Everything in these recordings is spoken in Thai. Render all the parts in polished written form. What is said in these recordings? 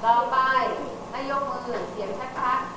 ต่อไปให้ยกมือเสียงชัดๆ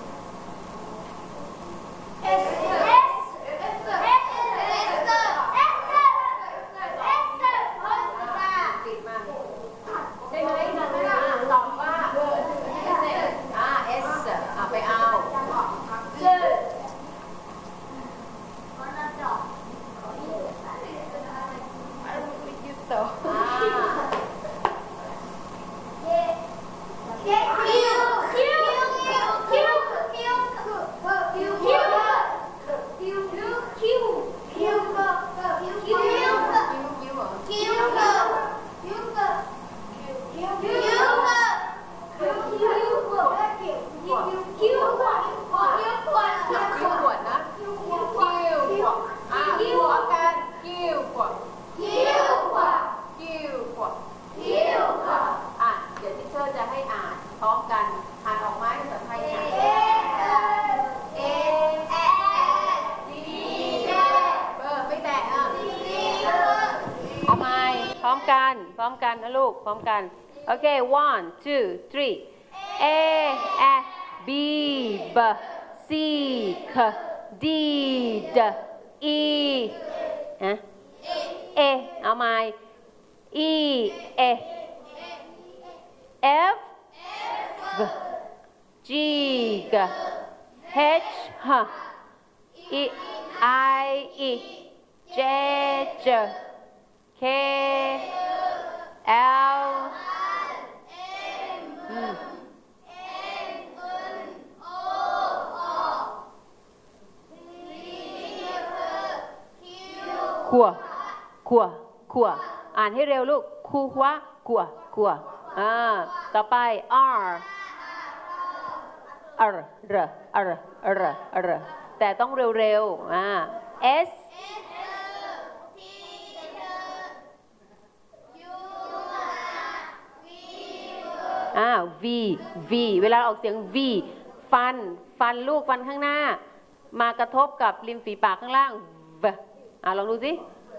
พร้อมกันนะลูกพร้อมกันโอเค one two three A F B B C K D D E ฮะ A เอาใหม่ E A F G G H H E I E J J K Lขัวอ่านให้เร็วลูกคูหัวขัวต่อไป R แต่ต้องเร็วS V เวลาออกเสียง V ฟันลูกฟันข้างหน้ามากระทบกับริมฝีปากข้างล่าง V ลองดูสิ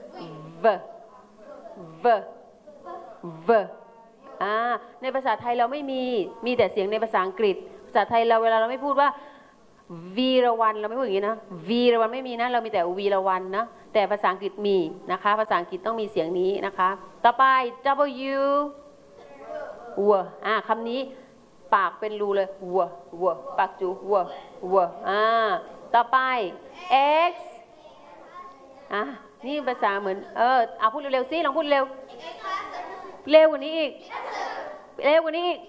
V ในภาษาไทยเราไม่มีแต่เสียงในภาษาอังกฤษภาษาไทยเราเวลาเราไม่พูดว่าวีรวันเราไม่พูดอย่างนี้นะวีรวันไม่มีนะเรามีแต่วีรวันนะแต่ภาษาอังกฤษมีนะคะภาษาอังกฤษต้องมีเสียงนี้นะคะต่อไป W วัวคำนี้ปากเป็นรูเลยวัวปากจูวัวต่อไป X นี่ภาษาเหมือนพูดเร็วๆสิลองพูดเร็วกว่านี้อีกเร็วกว่านี้อีก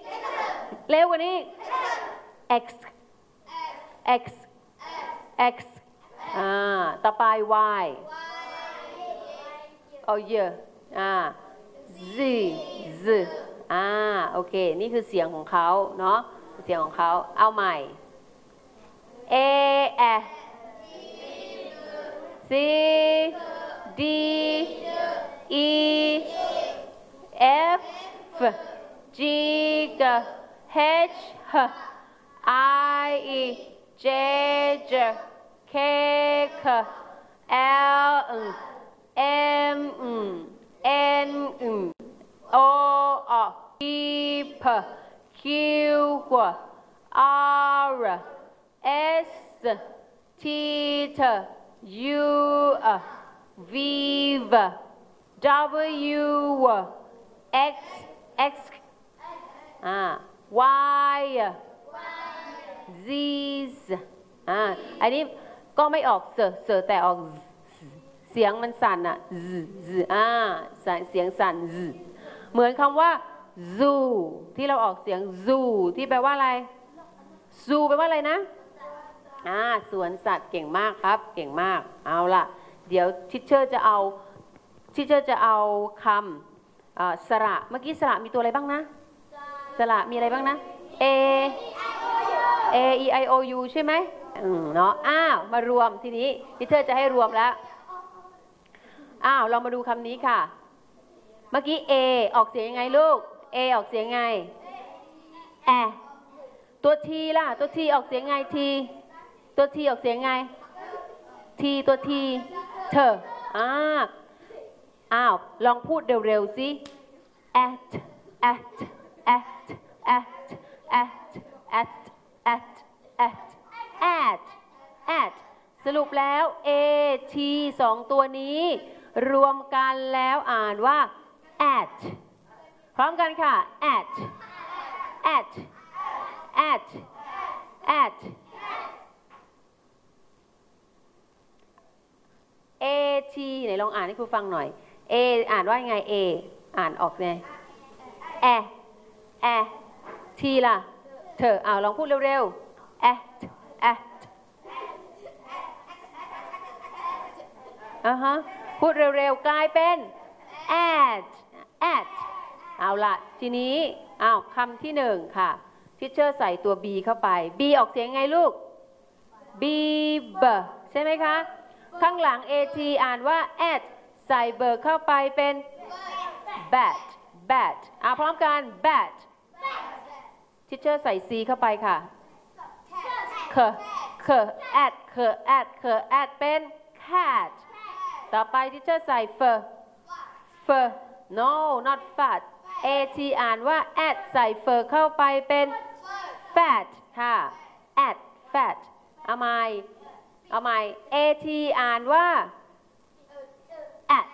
X ต่อไป Y เยอะZ โอเคนี่คือเสียงของเขาเนาะเสียงของเขาเอาใหม่ A F C D E F G H I E J K L M N O P Q R S T U V W X Y Z อันนี้ก็ไม่ออกเสอแต่ออกเสียงมันสั่นเสียงสั่นเหมือนคำว่า zoo ที่เราออกเสียง zoo ที่แปลว่าอะไร zoo แปลว่าอะไรนะสวนสัตว์เก่งมากครับเก่งมากเอาล่ะเดี๋ยวทิเชอร์จะเอาคำสระเมื่อกี้สระมีตัวอะไรบ้างนะสระมีอะไรบ้างนะ A E I O U ใช่ไหมเนาะมารวมทีนี้ทิเชอร์จะให้รวมแล้วเรามาดูคำนี้ค่ะเมื่อกี้ A ออกเสียงยังไงลูก A ออกเสียงไงตัว T ล่ะตัว T ออกเสียงไง T ตัว T ออกเสียงไง T ตัว T เธอลองพูดเร็วๆสิ at at at at at at at สรุปแล้ว a t สองตัวนี้รวมกันแล้วอ่านว่า at พร้อมกันค่ะ at at at at at ไหนลองอ่านให้ครูฟังหน่อย a อ่านว่าไง a อ่านออกไงt ล่ะเธอลองพูดเร็วๆ at พูดเร็วๆกลายเป็น at เอาล่ะทีนี้คำที่หนึ่งค่ะทิเชอร์ใส่ตัว b เข้าไป b ออกเสียงไงลูก b ใช่ไหมคะข้างหลัง at อ่านว่า at ใส่เบอร์เข้าไปเป็น bat พร้อมกัน bat ทิเชอร์ใส่ c เข้าไปค่ะat เป็น cat ต่อไปทิเชอร์ใส่ fur no not fat at อ่านว่า at ใส่ fur เข้าไปเป็น fat ค่ะ at fat เอาใหม่ at อ่านว่า at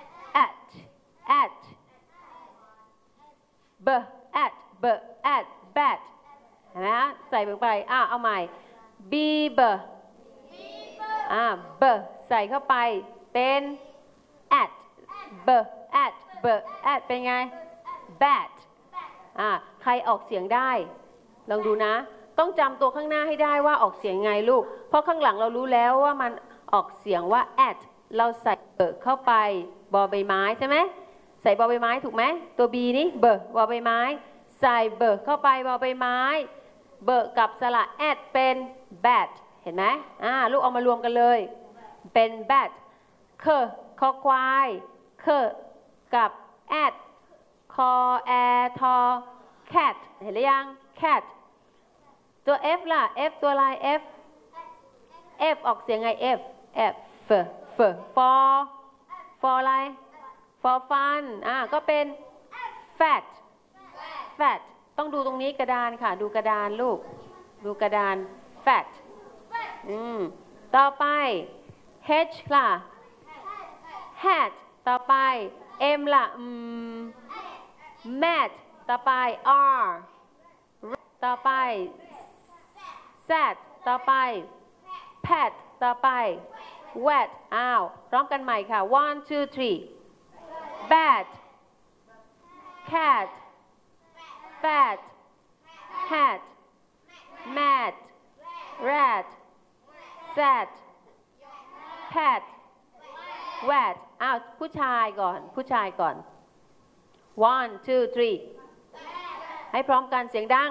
bat เห็นไหมคะใส่ลงไปเอาใหม่ b ใส่เข้าไปเป็น at เป็นไง bat ใครออกเสียงได้ลองดูนะต้องจำตัวข้างหน้าให้ได้ว่าออกเสียงไงลูกเพราะข้างหลังเรารู้แล้วว่ามันออกเสียงว่า at เราใส่เข้าไปบอใบไม้ใช่ไหมใส่บอใบไม้ถูกไหมตัว b นี้บอใบไม้ใส่เข้าไปบอใบไม้กับสระ at เป็น bat เห็นไหมลูกเอามารวมกันเลยเป็น bat คอควายกับ at คอแอทอ cat เห็นหรือยัง cat ตัว f ล่ะ f ตัวอะไร f ออกเสียงไง f for อะไร for fun ก็เป็น fat ต้องดูตรงนี้กระดานค่ะดูกระดานลูกดูกระดาน fat ต่อไป h ล่ะ hat ต่อไป m ล่ะmat ต่อไป r ต่อไป sad ต่อไป pet ต่อไป wet พร้อมกันใหม่ค่ะ 1 2 3 bat cat fat hat mat rat sad pet wet ผู้ชายก่อน 1 2 3ให้พร้อมกันเสียงดัง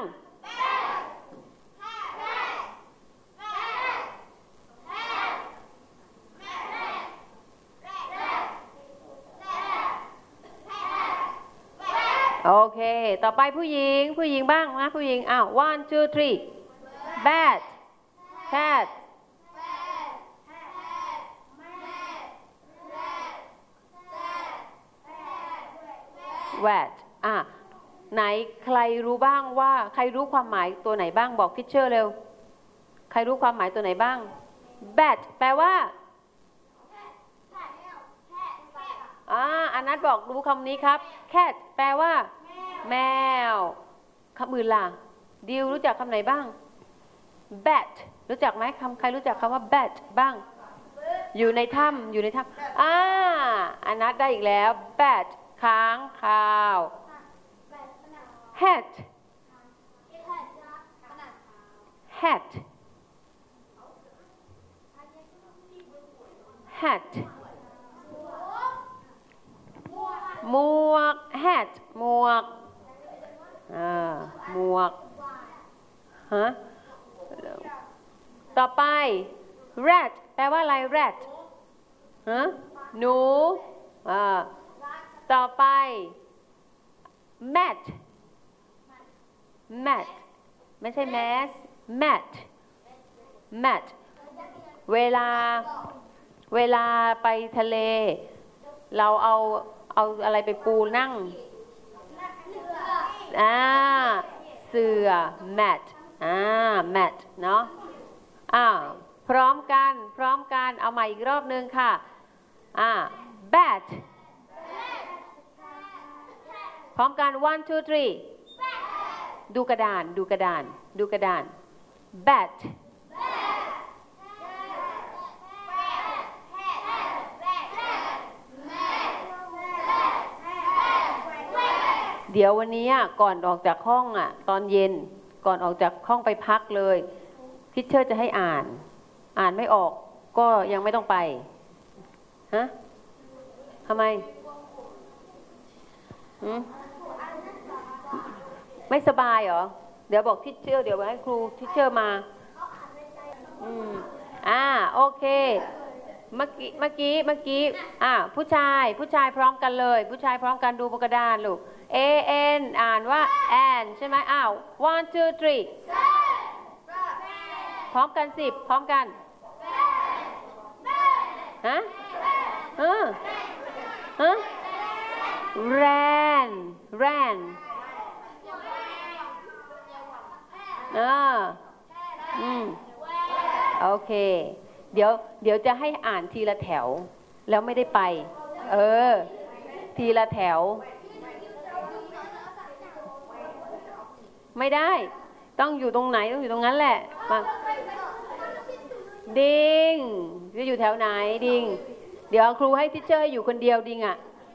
โอเคต่อไปผู้หญิงบ้างนะผู้หญิง1 2 3 bat cat wet ไหนใครรู้บ้างว่าใครรู้ความหมายตัวไหนบ้างบอกทิชเชอร์เร็วใครรู้ความหมายตัวไหนบ้าง bat แปลว่าอันนัทบอกรู้คำนี้ครับ cat แปลว่าแมวคำอื่นล่ะดิวรู้จักคำไหนบ้าง bat รู้จักไหมใครรู้จักคำว่า bat บ้างอยู่ในถ้ำอันนัทได้อีกแล้ว bat ค้างคาว hatหมวก hat หมวกต่อไป rat แปลว่าอะไร rat หนูต่อไป mat ไม่ใช่ mass mat เวลาไปทะเลเราเอาอะไรไปปูนั่งเสื่อ mat mat เนาะพร้อมกันเอาใหม่อีกรอบนึงค่ะbat พร้อมกัน one two three ดูกระดาน bat เดี๋ยววันนี้ก่อนออกจากห้องตอนเย็นก่อนออกจากห้องไปพักเลยทิชเชอร์จะให้อ่านไม่ออกก็ยังไม่ต้องไปฮะทำไมไม่สบายเหรอเดี๋ยวบอกทิชเชอร์เดี๋ยวให้ครูทิชเชอร์มาโอเคเมื่อกี้ผู้ชายพร้อมกันเลยผู้ชายพร้อมกันดูบนกระดานลูก an อ่านว่า an ใช่ไหมone two three พร้อมกัน10พร้อมกันฮะran โอเคเดี๋ยวจะให้อ่านทีละแถวแล้วไม่ได้ไปทีละแถวไม่ได้ต้องอยู่ตรงไหนต้องอยู่ตรงนั้นแหละมาดิงจะอยู่แถวไหนดิงเดี๋ยวครูให้ทิชเชอร์ให้อยู่คนเดียวดิง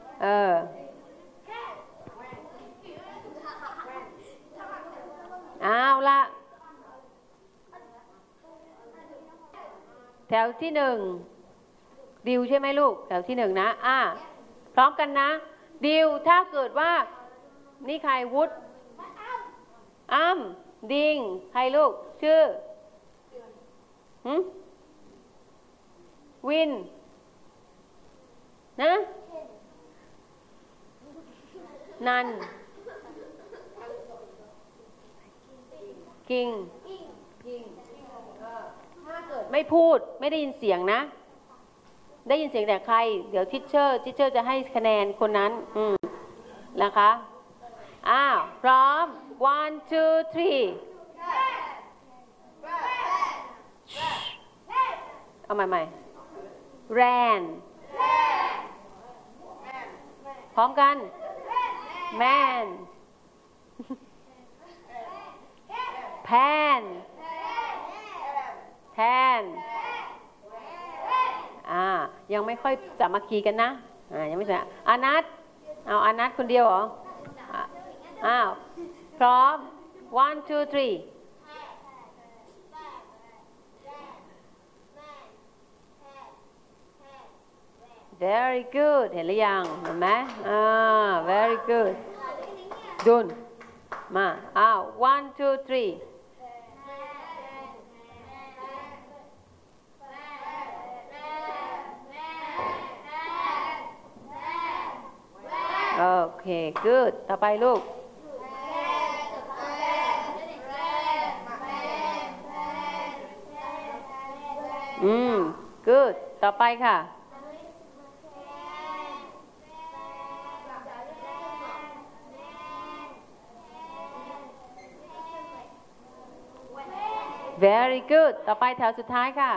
เอาละแถวที่1ดิวใช่ไหมลูกแถวที่1นะพร้อมกันนะดิวถ้าเกิดว่านี่ใครวุฒิดิงใครลูกชื่อวินนะนันกิงถ้าเกิดไม่พูดไม่ได้ยินเสียงนะได้ยินเสียงแต่ใครเดี๋ยวทิชเชอร์จะให้คะแนนคนนั้นนะคะพร้อม one two three เอาใหม่ ran พร้อมกัน man pan ยังไม่ค่อยสามัคคีกันนะยังไม่ใช่อานัทเอาอานัทคนเดียวเหรอพร้อม one two three very good เห็นหรือยังเห็นไหมvery good ดุนมาone two threeโอเค good ต่อไปลูกgood ต่อไปค่ะvery good ต่อไปแถวสุดท้ายค่ะ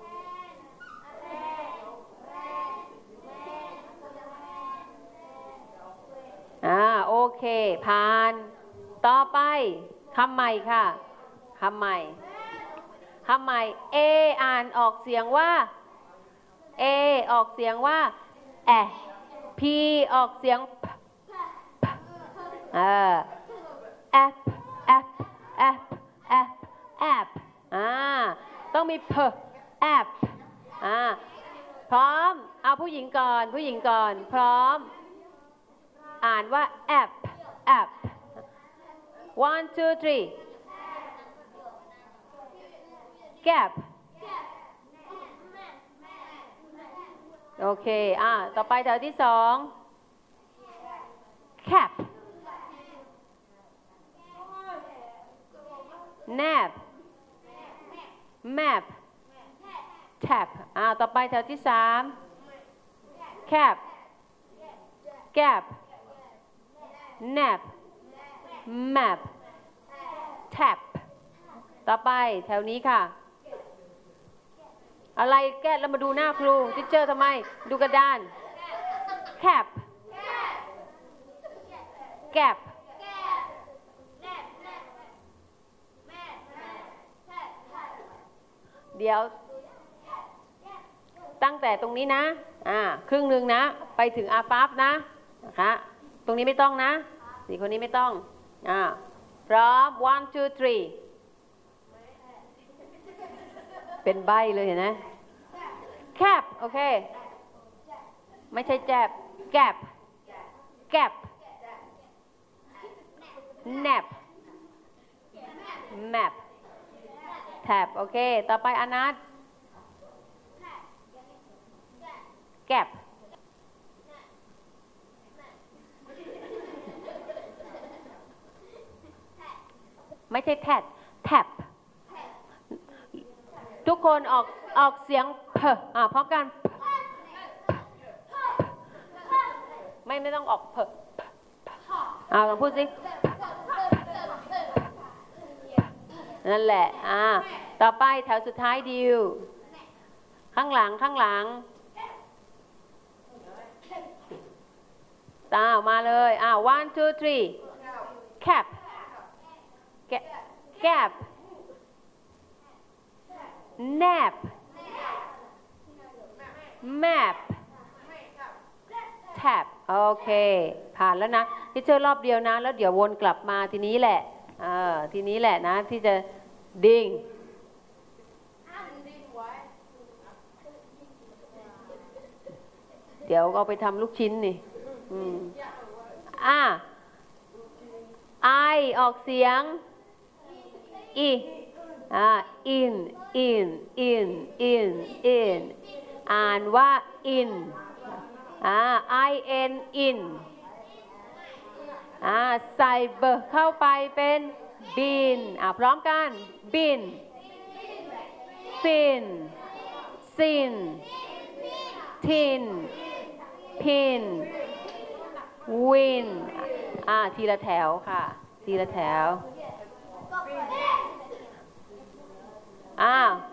โอเคผ่านต่อไปคำใหม่ค่ะคำใหม่ A อ่านออกเสียงว่า A ออกเสียงว่าP ออกเสียงappต้องมีapp พร้อมเอาผู้หญิงก่อนพร้อมอ่านว่าapp one two three gap โอเคต่อไปแถวที่2 cap nap map tap ต่อไปแถวที่3 cap gap nap map tap ต่อไปแถวนี้ค่ะอะไรแก้แล้วมาดูหน้าครูทิเชอร์ทำไมดูกระดาน cap gap เดี๋ยวตั้งแต่ตรงนี้นะครึ่งหนึ่งนะไปถึงอาฟาฟนะนะคะตรงนี้ไม่ต้องนะสี่คนนี้ไม่ต้องพร้อม one two three เป็นใบเลยเห็นไหม cap โอเคไม่ใช่แจบ gap gap nap map tap โอเคต่อไปอนัท gap ไม่ใช่ tap tap ทุกคนออกเสียงเพพร้อมกันไม่ต้องออกเพลองพูดสินั่นแหละต่อไปแถวสุดท้ายดิวข้างหลังมาเลยone two three cap gap nap map tap โอเคผ่านแล้วนะที่เจอรอบเดียวนะแล้วเดี๋ยววนกลับมาทีนี้แหละทีนี้แหละนะที่จะดิ่งเดี๋ยวเอาไปทำลูกชิ้นนี่I ออกเสียง in in อ่านว่า in in ใส่เบอร์เข้าไปเป็น bin พร้อมกัน bin fin sin tin pin win ทีละแถวค่ะทีละแถว